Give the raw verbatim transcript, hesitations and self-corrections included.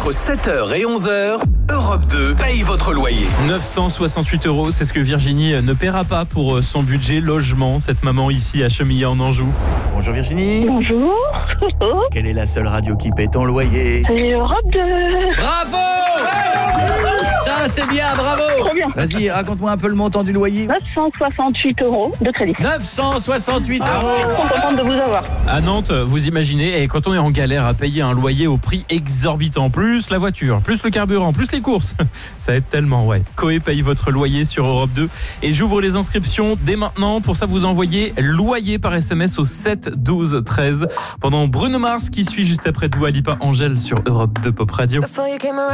Entre sept heures et onze heures, Europe deux paye votre loyer. neuf cent soixante-huit euros, c'est ce que Virginie ne paiera pas pour son budget logement. Cette maman ici à Chemillé en Anjou. Bonjour Virginie. Bonjour. Quelle est la seule radio qui paie ton loyer? C'est Europe deux. Bravo! Ça c'est bien, bravo! Très bien. Vas-y, raconte-moi un peu le montant du loyer. neuf cent soixante-huit euros de crédit. neuf cent soixante-huit Ah, euros. je suis trop contente de vous avoir. À Nantes, vous imaginez, et quand on est en galère à payer un loyer au prix exorbitant, plus la voiture, plus le carburant, plus les courses, ça aide tellement, ouais. Coé paye votre loyer sur Europe deux. Et j'ouvre les inscriptions dès maintenant. Pour ça, vous envoyez loyer par S M S au sept douze treize. Pendant Bruno Mars qui suit juste après Dua Lipa Angèle sur Europe deux Pop Radio.